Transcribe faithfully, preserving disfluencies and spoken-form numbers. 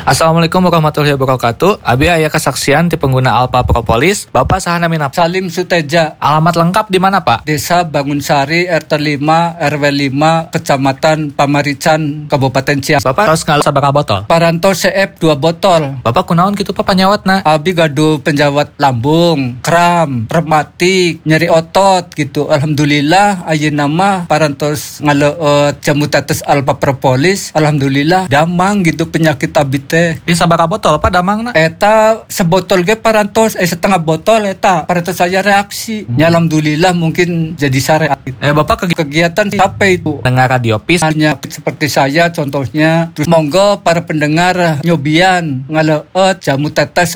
Assalamualaikum warahmatullahi wabarakatuh. Abi aya kesaksian ti pengguna Alpha Propolis. Bapak saha naminap? Salim Suteja, Alamat lengkap di mana, Pak? Desa Bangunsari, R T lima, R W lima, Kecamatan Pamarican, Kabupaten Ciamis. Bapak tos ngalo sabaraha botol? Paranto C F dua botol. Bapak kunaon kitu Pak panyawatna? Abi gaduh penjawat lambung, kram, rematik, nyeri otot gitu. Alhamdulillah ayeuna mah parantos ngaleut jamu tetes Alpha Propolis. Alhamdulillah damang gitu penyakit abi teh. Di sabaraha botol Pak damangna? Eta sebotol ge parantos eh setengah botol eta parantos saya reaksi. Hmm. Ya alhamdulillah mungkin jadi sare. Eh Bapak ke Kegiatan capek itu. dengar radio Pis. Hanya seperti saya contohnya. Terus monggo para pendengar nyobian ngaleut jamu tetes